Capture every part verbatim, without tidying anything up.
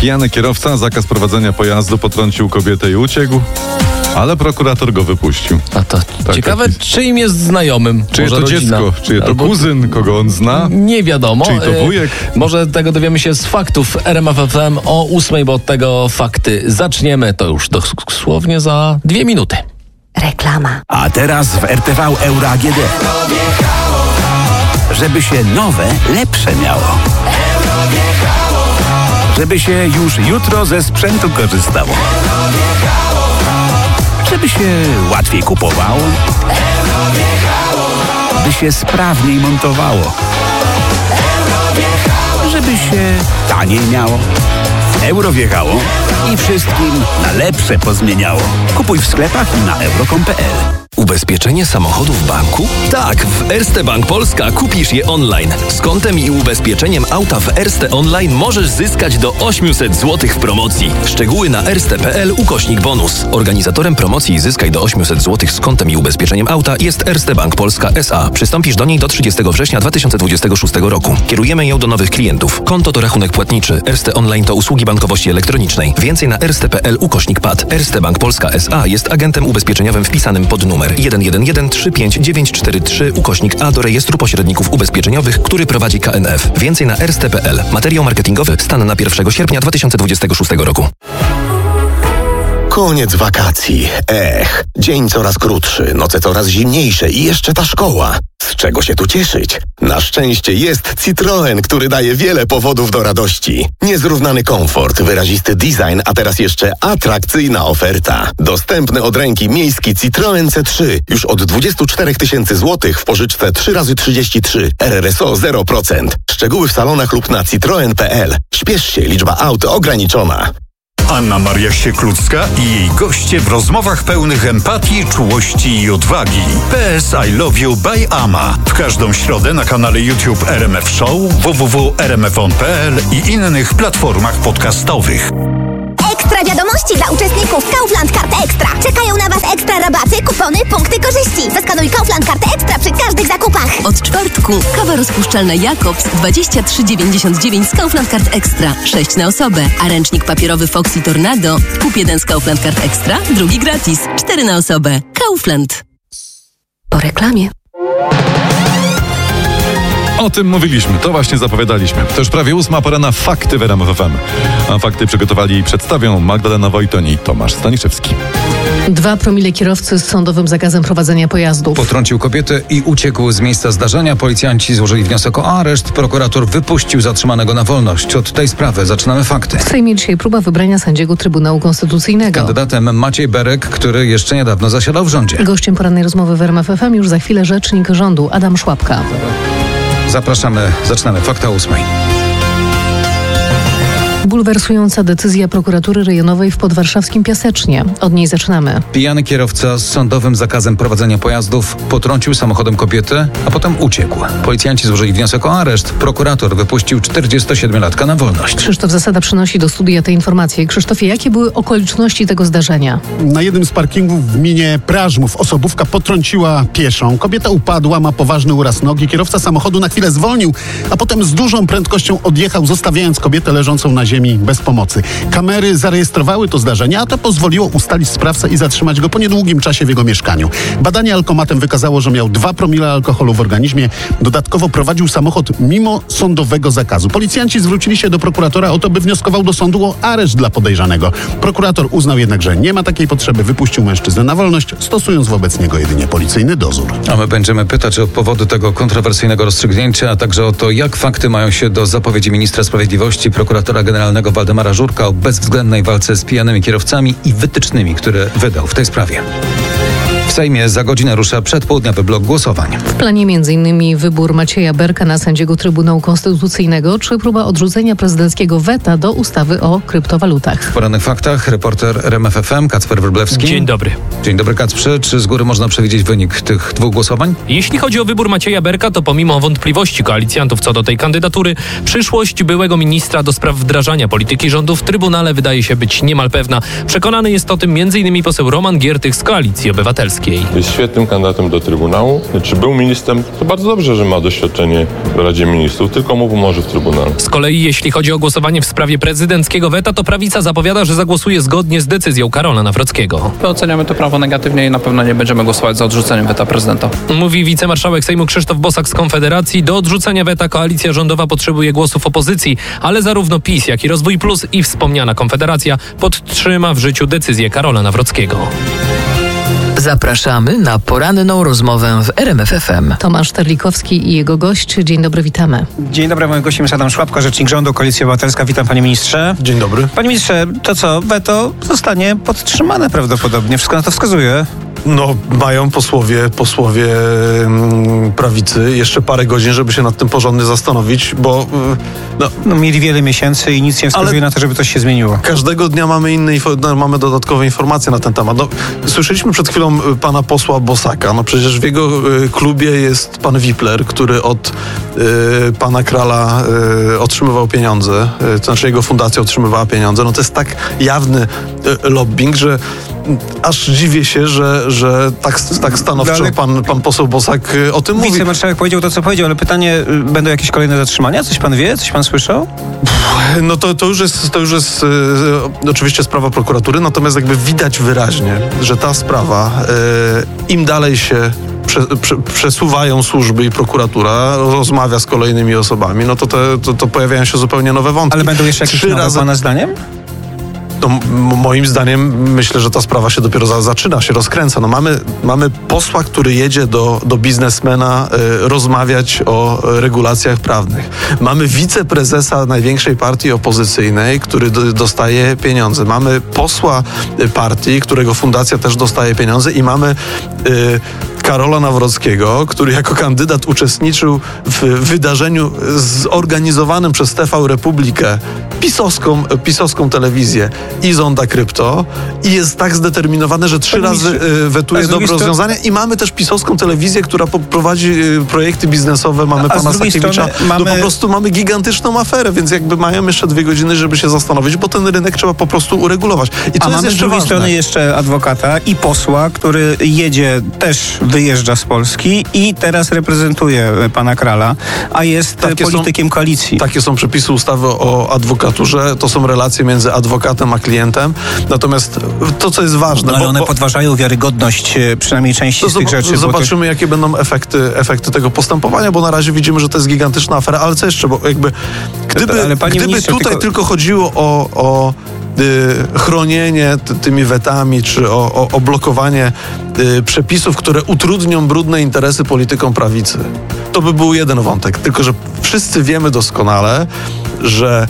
Pijany kierowca, zakaz prowadzenia pojazdu, potrącił kobietę i uciekł, ale prokurator go wypuścił. A to Tak, ciekawe, taki- czyim jest znajomym. Czyje Może to rodzina? dziecko? Czyje to Albo- kuzyn? Kogo on zna? Nie wiadomo. Czyj to E, wujek? Może tego dowiemy się z faktów R M F F M o ósmej, bo od tego fakty zaczniemy. To już dosłownie za dwie minuty. Reklama. A teraz w R T V Euro A G D. Żeby się nowe, lepsze miało. Żeby się już jutro ze sprzętu korzystało. Żeby się łatwiej kupowało. By się sprawniej montowało. Żeby się taniej miało. Euro wjechało i wszystkim na lepsze pozmieniało. Kupuj w sklepach i na euro kropka com kropka p l. Ubezpieczenie samochodu w banku? Tak, w Erste Bank Polska kupisz je online. Z kontem i ubezpieczeniem auta w Erste Online możesz zyskać do osiemset złotych w promocji. Szczegóły na erste kropka p l ukośnik bonus. Organizatorem promocji Zyskaj do osiemset złotych z kontem i ubezpieczeniem auta jest Erste Bank Polska S A. Przystąpisz do niej do trzydziestego września dwa tysiące dwudziestego szóstego roku. Kierujemy ją do nowych klientów. Konto to rachunek płatniczy. Erste Online to usługi bankowości elektronicznej. Więcej na erste kropka p l ukośnik p a d. Erste Bank Polska S A jest agentem ubezpieczeniowym wpisanym pod numer jeden jeden jeden trzy pięć dziewięć cztery trzy ukośnik A do rejestru pośredników ubezpieczeniowych, który prowadzi K N F. Więcej na erste kropka p l. Materiał marketingowy stan na pierwszego sierpnia dwa tysiące dwudziestego szóstego roku. Koniec wakacji. Ech, dzień coraz krótszy, noce coraz zimniejsze i jeszcze ta szkoła. Z czego się tu cieszyć? Na szczęście jest Citroen, który daje wiele powodów do radości. Niezrównany komfort, wyrazisty design, a teraz jeszcze atrakcyjna oferta. Dostępny od ręki miejski Citroen C trzy już od dwadzieścia cztery tysiące złotych w pożyczce trzy razy trzydzieści trzy, R R S O zero procent. Szczegóły w salonach lub na citroen kropka p l. Śpiesz się, liczba aut ograniczona. Anna Maria Sieklucka i jej goście w rozmowach pełnych empatii, czułości i odwagi. P S I Love You by Ama. W każdą środę na kanale YouTube R M F Show, w w w kropka r m f on kropka p l i innych platformach podcastowych. Ekstra wiadomości dla uczestników Kaufland Karty Ekstra. Czekają na Was ekstra rabaty, kupony, punkty korzyści. Zaskanuj Kaufland Kartę Ekstra przy każdych zakupach. Od czwartku kawa rozpuszczalna Jacobs dwadzieścia trzy dziewięćdziesiąt dziewięć z Kaufland Kart Ekstra. sześć na osobę. A ręcznik papierowy Foxy Tornado. Kup jeden z Kaufland Kart Ekstra, drugi gratis. cztery na osobę. Kaufland. Po reklamie. O tym mówiliśmy, to właśnie zapowiadaliśmy. To już prawie ósma pora na fakty w R M F F M. A fakty przygotowali i przedstawią Magdalena Wojtoń i Tomasz Staniszewski. Dwa promile kierowcy z sądowym zakazem prowadzenia pojazdów. Potrącił kobietę i uciekł z miejsca zdarzenia. Policjanci złożyli wniosek o areszt. Prokurator wypuścił zatrzymanego na wolność. Od tej sprawy zaczynamy fakty. W Sejmie dzisiaj próba wybrania sędziego Trybunału Konstytucyjnego. Kandydatem Maciej Berek, który jeszcze niedawno zasiadał w rządzie. Gościem porannej rozmowy w R M F F M już za chwilę rzecznik rządu Adam Szłapka. Zapraszamy, zaczynamy fakta ósmej. Bulwersująca decyzja prokuratury rejonowej w podwarszawskim Piasecznie. Od niej zaczynamy. Pijany kierowca z sądowym zakazem prowadzenia pojazdów potrącił samochodem kobietę, a potem uciekł. Policjanci złożyli wniosek o areszt. Prokurator wypuścił czterdziestosiedmiolatka na wolność. Krzysztof Zasada przynosi do studia te informacje. Krzysztofie, jakie były okoliczności tego zdarzenia? Na jednym z parkingów w gminie Prażmów osobówka potrąciła pieszą. Kobieta upadła, ma poważny uraz nogi. Kierowca samochodu na chwilę zwolnił, a potem z dużą prędkością odjechał, zostawiając kobietę leżącą na ziemi bez pomocy. Kamery zarejestrowały to zdarzenie, a to pozwoliło ustalić sprawcę i zatrzymać go po niedługim czasie w jego mieszkaniu. Badanie alkomatem wykazało, że miał dwa promile alkoholu w organizmie. Dodatkowo prowadził samochód mimo sądowego zakazu. Policjanci zwrócili się do prokuratora o to, by wnioskował do sądu o areszt dla podejrzanego. Prokurator uznał jednak, że nie ma takiej potrzeby. Wypuścił mężczyznę na wolność, stosując wobec niego jedynie policyjny dozór. A my będziemy pytać o powody tego kontrowersyjnego rozstrzygnięcia, a także o to, jak fakty mają się do zapowiedzi ministra sprawiedliwości, prokuratora generalnego Waldemara Żurka o bezwzględnej walce z pijanymi kierowcami i wytycznymi, które wydał w tej sprawie. W Sejmie za godzinę rusza przedpołudniowy blok głosowań. W planie między innymi wybór Macieja Berka na sędziego Trybunału Konstytucyjnego czy próba odrzucenia prezydenckiego weta do ustawy o kryptowalutach. W porannych faktach reporter R M F F M Kacper Wróblewski. Dzień dobry. Dzień dobry, Kacprze. Czy z góry można przewidzieć wynik tych dwóch głosowań? Jeśli chodzi o wybór Macieja Berka, to pomimo wątpliwości koalicjantów co do tej kandydatury, przyszłość byłego ministra do spraw wdrażania polityki rządu w Trybunale wydaje się być niemal pewna. Przekonany jest o tym między innymi poseł Roman Giertych z Koalicji Obywatelskiej. Nawrockiej. Jest świetnym kandydatem do Trybunału. Czy był ministrem? To bardzo dobrze, że ma doświadczenie w Radzie Ministrów, tylko mu pomoże w Trybunale. Z kolei jeśli chodzi o głosowanie w sprawie prezydenckiego weta, to prawica zapowiada, że zagłosuje zgodnie z decyzją Karola Nawrockiego. My oceniamy to prawo negatywnie i na pewno nie będziemy głosować za odrzuceniem weta prezydenta. Mówi wicemarszałek Sejmu Krzysztof Bosak z Konfederacji. Do odrzucenia weta koalicja rządowa potrzebuje głosów opozycji, ale zarówno PiS, jak i Rozwój Plus i wspomniana Konfederacja podtrzyma w życiu decyzję Karola Nawrockiego. Zapraszamy na poranną rozmowę w R M F F M. Tomasz Terlikowski i jego gość. Dzień dobry, witamy. Dzień dobry, moim gościem jest Adam Szłapka, rzecznik rządu, Koalicja Obywatelska. Witam, panie ministrze. Dzień dobry. Panie ministrze, to co? Weto zostanie podtrzymane prawdopodobnie. Wszystko na to wskazuje. No, mają posłowie, posłowie mm, prawicy jeszcze parę godzin, żeby się nad tym porządnie zastanowić, bo... No, no mieli wiele miesięcy i nic nie wskazuje ale na to, żeby coś się zmieniło. Każdego dnia mamy inne, no, mamy dodatkowe informacje na ten temat. No, słyszeliśmy przed chwilą pana posła Bosaka. No przecież w jego y, klubie jest pan Wipler, który od y, pana Krala y, otrzymywał pieniądze, y, to znaczy jego fundacja otrzymywała pieniądze. No to jest tak jawny y, lobbying, że aż dziwię się, że, że tak, tak stanowczo ale pan, pan poseł Bosak o tym mówi. Wicemarszałek powiedział to, co powiedział, ale pytanie, będą jakieś kolejne zatrzymania? Coś pan wie? Coś pan słyszał? No to, to już jest, to już jest e, oczywiście sprawa prokuratury, natomiast jakby widać wyraźnie, że ta sprawa, e, im dalej się prze, prze, przesuwają służby i prokuratura, rozmawia z kolejnymi osobami, no to, te, to, to pojawiają się zupełnie nowe wątki. Ale będą jeszcze jakieś nowe, pana zdaniem? No, moim zdaniem myślę, że ta sprawa się dopiero za, zaczyna, się rozkręca. No, mamy, mamy posła, który jedzie do, do biznesmena y, rozmawiać o regulacjach prawnych. Mamy wiceprezesa największej partii opozycyjnej, który do, dostaje pieniądze. Mamy posła partii, którego fundacja też dostaje pieniądze i mamy y, Karola Nawrockiego, który jako kandydat uczestniczył w wydarzeniu zorganizowanym przez T V Republikę, pisowską, pisowską telewizję i Zonda Krypto i jest tak zdeterminowany, że trzy razy y, wetuje dobre rozwiązania i mamy też pisowską telewizję, która prowadzi y, projekty biznesowe, mamy a pana Stakiewicza. Mamy... No po prostu mamy gigantyczną aferę, więc jakby mają jeszcze dwie godziny, żeby się zastanowić, bo ten rynek trzeba po prostu uregulować. I co a jest mamy jeszcze z drugiej ważne? strony jeszcze adwokata i posła, który jedzie, też wyjeżdża z Polski i teraz reprezentuje pana Krala, a jest takie politykiem są, koalicji. Takie są przepisy ustawy o adwokaturze, to są relacje między adwokatem a klientem. Natomiast to, co jest ważne... No, ale bo, one bo, podważają wiarygodność przynajmniej części z tych rzeczy. Zobaczymy, to... jakie będą efekty, efekty tego postępowania, bo na razie widzimy, że to jest gigantyczna afera, ale co jeszcze, bo jakby gdyby, ale gdyby minister, tutaj tylko... tylko chodziło o, o y, chronienie ty, tymi wetami, czy o, o, o blokowanie y, przepisów, które utrudnią brudne interesy politykom prawicy, to by był jeden wątek. Tylko że wszyscy wiemy doskonale, że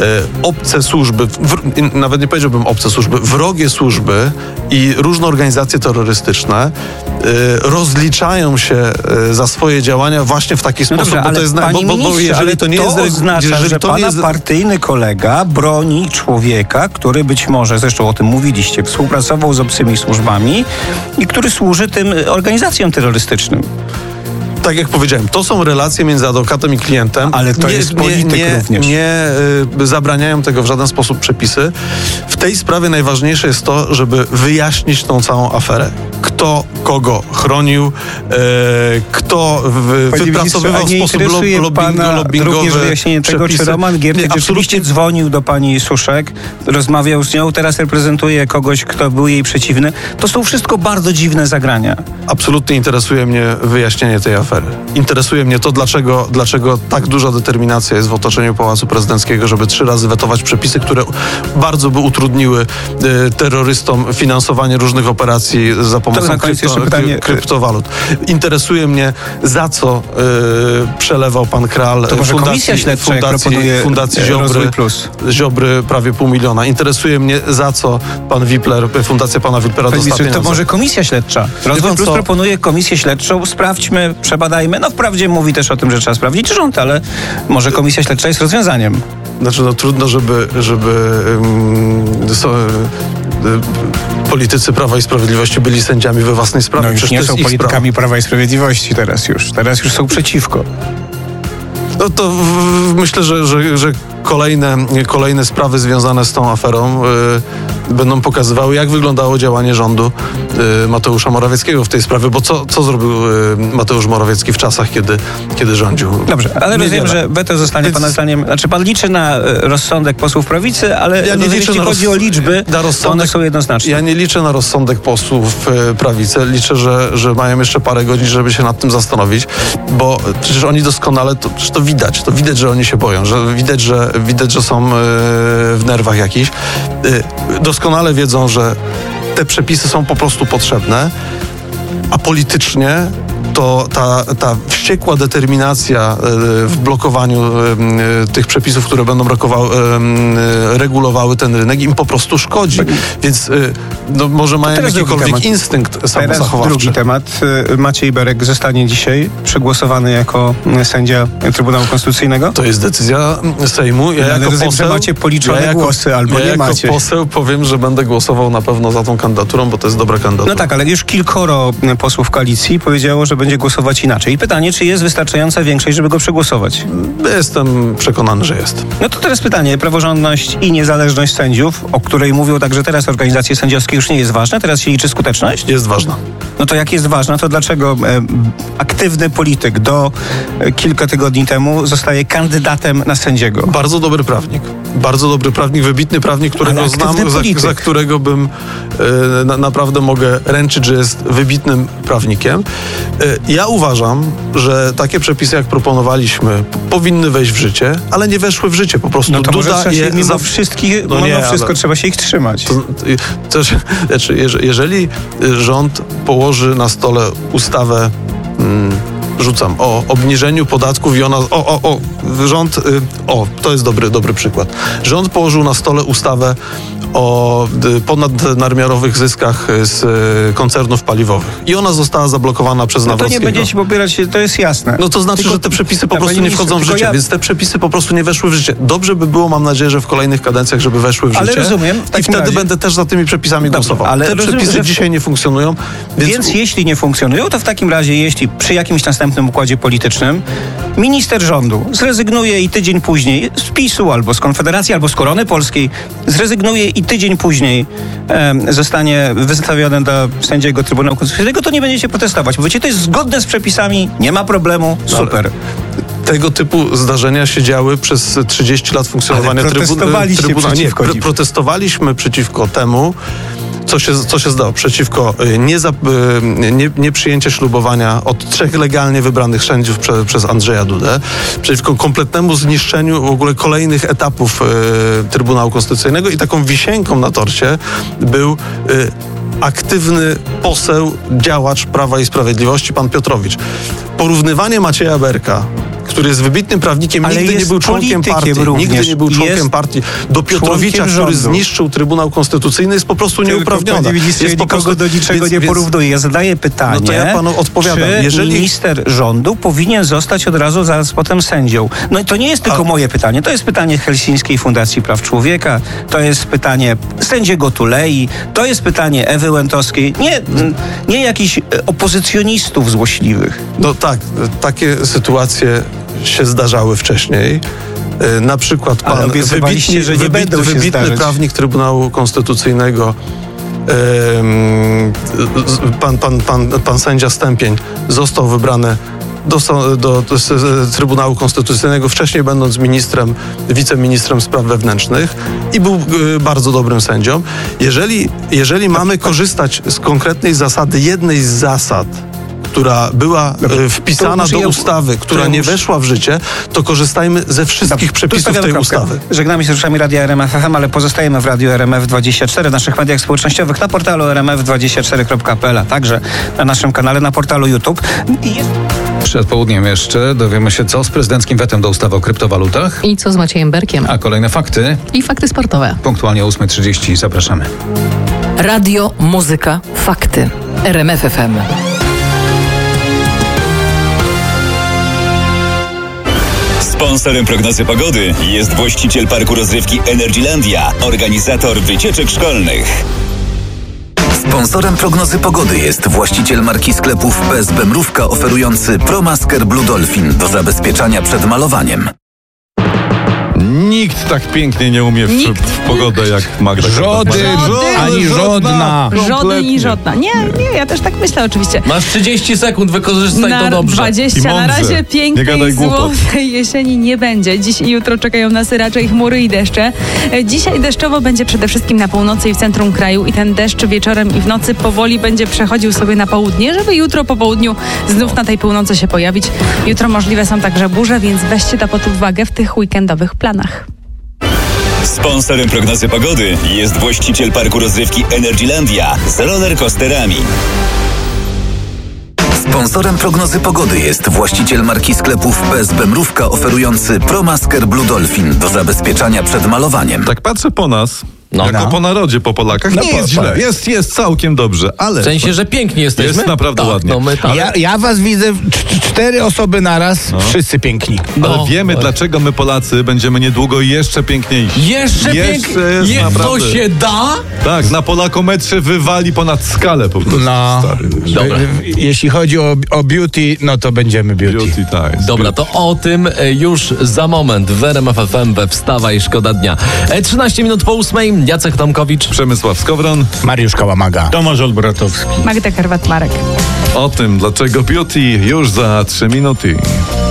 obce służby, w, nawet nie powiedziałbym obce służby, wrogie służby i różne organizacje terrorystyczne y, rozliczają się y, za swoje działania właśnie w taki no sposób, dobrze, bo to jest... Bo, bo, bo jeżeli to nie to jest... oznacza, jeżeli że to pana nie jest... partyjny kolega broni człowieka, który być może, zresztą o tym mówiliście, współpracował z obcymi służbami i który służy tym organizacjom terrorystycznym. Tak jak powiedziałem, to są relacje między adwokatem i klientem. Ale to nie, jest polityk nie, również. Nie, nie y, zabraniają tego w żaden sposób przepisy. W tej sprawie najważniejsze jest to, żeby wyjaśnić tą całą aferę. Kto kogo chronił, y, kto w, wypracowywał w sposób lo, lobbing, lobbingowy również wyjaśnienie tego, przepisy. Czy Roman Giertych rzeczywiście dzwonił do pani Suszek, rozmawiał z nią, teraz reprezentuje kogoś, kto był jej przeciwny. To są wszystko bardzo dziwne zagrania. Absolutnie interesuje mnie wyjaśnienie tej afery. Interesuje mnie to, dlaczego, dlaczego tak duża determinacja jest w otoczeniu Pałacu Prezydenckiego, żeby trzy razy wetować przepisy, które bardzo by utrudniły y, terrorystom finansowanie różnych operacji za pomocą krypto, pytanie, kryptowalut. Interesuje mnie, za co y, przelewał pan Kral to może fundacji, komisja śledcza, fundacji, fundacji Ziobry, Ziobry prawie pół miliona. Interesuje mnie, za co pan Wipler, fundacja pana Wiplera dostała pieniądze. To może komisja śledcza. Rozwój Plus proponuje komisję śledczą, sprawdźmy, przebadajmy. No wprawdzie mówi też o tym, że trzeba sprawdzić rząd, ale może komisja śledcza jest rozwiązaniem. Znaczy, no trudno, żeby, żeby um, so, y, politycy Prawa i Sprawiedliwości byli sędziami we własnej sprawie. No już nie są politykami Prawa i Sprawiedliwości teraz już. Teraz już są przeciwko. No to w, myślę, że, że, że kolejne, kolejne sprawy związane z tą aferą y, będą pokazywały, jak wyglądało działanie rządu y, Mateusza Morawieckiego w tej sprawie, bo co, co zrobił y, Mateusz Morawiecki w czasach, kiedy, kiedy rządził? Dobrze, ale rozumiem, że weto zostanie Więc... pana zdaniem, znaczy pan liczy na rozsądek posłów prawicy, ale ja nie rozumiem, liczę jeśli na chodzi roz... o liczby, to one są jednoznaczne. Ja nie liczę na rozsądek posłów y, prawicy, liczę, że, że mają jeszcze parę godzin, żeby się nad tym zastanowić, bo przecież oni doskonale, to, to widać, to widać, że oni się boją, że widać, że, widać, że są y, w nerwach jakichś. Y, doskonale wiedzą, że te przepisy są po prostu potrzebne, a politycznie to ta, ta wściekła determinacja w blokowaniu tych przepisów, które będą regulowały ten rynek, im po prostu szkodzi. Więc no, może mają jakikolwiek instynkt samozachowawczy. Drugi temat. Maciej Berek zostanie dzisiaj przegłosowany jako sędzia Trybunału Konstytucyjnego? To jest decyzja Sejmu. Ja no, jako rozumiem, poseł, macie policzone ja jako, głosy, albo ja nie jako macie. poseł powiem, że będę głosował na pewno za tą kandydaturą, bo to jest dobra kandydatura. No tak, ale już kilkoro posłów koalicji powiedziało, że będzie głosować inaczej. I pytanie, czy jest wystarczająca większość, żeby go przegłosować? Jestem przekonany, że jest. No to teraz pytanie. Praworządność i niezależność sędziów, o której mówią także teraz organizacje sędziowskie, już nie jest ważna? Teraz się liczy skuteczność? Jest ważna. No to jak jest ważna, to dlaczego e, aktywny polityk do e, kilka tygodni temu zostaje kandydatem na sędziego? Bardzo dobry prawnik. Bardzo dobry prawnik, wybitny prawnik, którego znam, za, za którego bym e, na, naprawdę mogę ręczyć, że jest wybitnym prawnikiem. E, ja uważam, że takie przepisy, jak proponowaliśmy, p- powinny wejść w życie, ale nie weszły w życie. Po prostu no to Duda może je mimo za... wszystkich, no mimo nie, wszystko ale... trzeba się ich trzymać. To, to, znaczy, jeżeli rząd położy na stole ustawę hmm, rzucam, o obniżeniu podatków i ona, o, o, o, rząd, y, o, to jest dobry, dobry przykład. Rząd położył na stole ustawę o y, ponadnadmiarowych zyskach z y, koncernów paliwowych. I ona została zablokowana przez no Nawrockiego. To nie będziecie popierać, to jest jasne. No to znaczy, tylko, że te przepisy po prostu nie wchodzą w życie, ja... więc te przepisy po prostu nie weszły w życie. Dobrze by było, mam nadzieję, że w kolejnych kadencjach, żeby weszły w ale życie. Rozumiem, I wtedy razie... będę też za tymi przepisami Dobrze, głosował. Ale te rozumiem, przepisy że... dzisiaj nie funkcjonują. Więc... więc jeśli nie funkcjonują, to w takim razie, jeśli przy jakimś następnym układzie politycznym minister rządu zrezygnuje i tydzień później z PiSu albo z Konfederacji, albo z Korony Polskiej zrezygnuje i tydzień później e, zostanie wystawiony do sędziego Trybunału Konstytucyjnego, to nie będziecie protestować. Mówicie, to jest zgodne z przepisami, nie ma problemu, super. Ale tego typu zdarzenia się działy przez trzydzieści lat funkcjonowania Trybunału. Nie, pr- protestowaliśmy przeciwko temu, Co się, co się zdało? Przeciwko nieprzyjęciu nie, nie ślubowania od trzech legalnie wybranych sędziów prze, przez Andrzeja Dudę, przeciwko kompletnemu zniszczeniu w ogóle kolejnych etapów y, Trybunału Konstytucyjnego i taką wisienką na torcie był y, aktywny poseł, działacz Prawa i Sprawiedliwości, pan Piotrowicz. Porównywanie Macieja Berka, który jest wybitnym prawnikiem, ale nigdy nie był członkiem partii, nigdy nie był członkiem partii, do Piotrowicza, który zniszczył Trybunał Konstytucyjny, jest po prostu nieuprawniony. Jest nikogo po prostu, do niczego więc, nie porównuje. Ja zadaję pytanie, no to ja panu odpowiadam. Czy jeżeli minister rządu powinien zostać od razu zaraz potem sędzią? No to nie jest tylko A... moje pytanie, to jest pytanie Helsińskiej Fundacji Praw Człowieka, to jest pytanie sędziego Tulei, to jest pytanie Ewy Łętowskiej, nie, nie jakichś opozycjonistów złośliwych. No tak, takie sytuacje się zdarzały wcześniej. Na przykład pan wybitny, że nie wybitny, wybitny prawnik Trybunału Konstytucyjnego, pan, pan, pan, pan sędzia Stępień został wybrany do, do, do, do Trybunału Konstytucyjnego, wcześniej będąc ministrem, wiceministrem spraw wewnętrznych i był bardzo dobrym sędzią. Jeżeli, jeżeli mamy korzystać z konkretnej zasady, jednej z zasad, która była Dobrze. wpisana do ja, ustawy, która nie weszła w życie, to korzystajmy ze wszystkich Dobrze. przepisów tej kropkę. ustawy. Żegnamy się z rzeczami Radia R M F F M, ale pozostajemy w Radiu R M F dwadzieścia cztery, w naszych mediach społecznościowych, na portalu r m f dwadzieścia cztery kropka p l, a także na naszym kanale, na portalu YouTube. I... Przed południem jeszcze dowiemy się, co z prezydenckim wetem do ustawy o kryptowalutach. I co z Maciejem Berkiem. A kolejne fakty. I fakty sportowe. Punktualnie o ósma trzydzieści. Zapraszamy. Radio, muzyka, fakty. R M F F M. Sponsorem prognozy pogody jest właściciel parku rozrywki Energylandia, organizator wycieczek szkolnych. Sponsorem prognozy pogody jest właściciel marki sklepów P S B Mrówka, oferujący ProMasker Blue Dolphin do zabezpieczania przed malowaniem. Nikt tak pięknie nie umie w, w pogodę jak Magda. Żody, Żody, ani żodna. Żody i żodna. Nie, nie, ja też tak myślę oczywiście. Masz trzydzieści sekund, wykorzystaj na to dobrze. dwadzieścia. Na razie pięknej, złotej jesieni nie będzie. Dziś i jutro czekają nas raczej chmury i deszcze. Dzisiaj deszczowo będzie przede wszystkim na północy i w centrum kraju i ten deszcz wieczorem i w nocy powoli będzie przechodził sobie na południe, żeby jutro po południu znów na tej północy się pojawić. Jutro możliwe są także burze, więc weźcie to pod uwagę w tych weekendowych planach. Sponsorem prognozy pogody jest właściciel parku rozrywki Energylandia z rollercoasterami. Sponsorem prognozy pogody jest właściciel marki sklepów P S B Mrówka oferujący ProMasker Blue Dolphin do zabezpieczania przed malowaniem. Tak patrzę po nas, No, jako no. po narodzie, po Polakach. No Nie po- jest źle, tak. jest, jest całkiem dobrze, ale... W sensie, że pięknie jesteśmy? Jest naprawdę tak, ładnie. No my tak. Ja, ja was widzę, cz- cztery osoby naraz, No. wszyscy piękni. Ale No. wiemy, dlaczego my Polacy będziemy niedługo jeszcze piękniejsi. Jeszcze pięknie? jest Je, naprawdę... to się da? Tak, na Polakometrze wywali ponad skalę po prostu. No, Stary. Dobra. jeśli chodzi o, o beauty, no to będziemy beauty. Beauty, tak. jest Dobra, beauty. to o tym e, już za moment w R M F F M we Wstawaj, szkoda dnia. E, trzynaście minut po ósmej, Jacek Tomkowicz. Przemysław Skowron. Mariusz Kałamaga. Tomasz Olbratowski. Magda Karwat-Marek. O tym, dlaczego beauty już za trzy minuty.